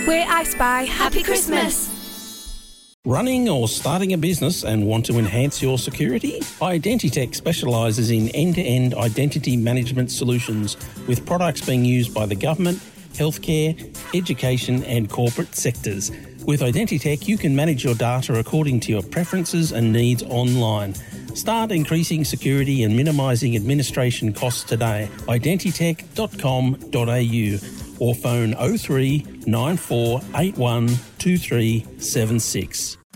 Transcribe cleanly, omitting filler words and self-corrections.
We're I Spy. Happy Christmas. Running or starting a business and want to enhance your security? Identitech specialises in end-to-end identity management solutions with products being used by the government, healthcare, education and corporate sectors. With Identitech, you can manage your data according to your preferences and needs online. Start increasing security and minimising administration costs today. Identitech.com.au or phone 03 9481 2376.